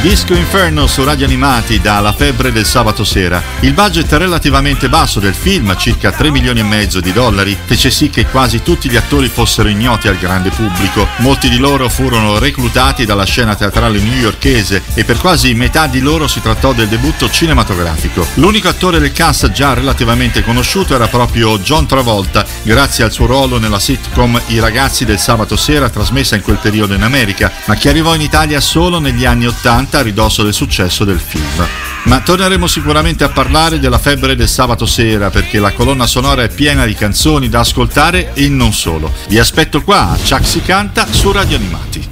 Disco Inferno su Radio Animati da La febbre del sabato sera. Il budget relativamente basso del film, circa 3 milioni e mezzo di dollari, fece sì che quasi tutti gli attori fossero ignoti al grande pubblico. Molti di loro furono reclutati dalla scena teatrale newyorkese e per quasi metà di loro si trattò del debutto cinematografico. L'unico attore del cast già relativamente conosciuto era proprio John Travolta, grazie al suo ruolo nella sitcom I ragazzi del sabato sera, trasmessa in quel periodo in America, ma che arrivò in Italia solo negli anni '80 a ridosso del successo del film. Ma torneremo sicuramente a parlare della febbre del sabato sera, perché la colonna sonora è piena di canzoni da ascoltare e non solo. Vi aspetto qua a Chuck si canta su Radio Animati.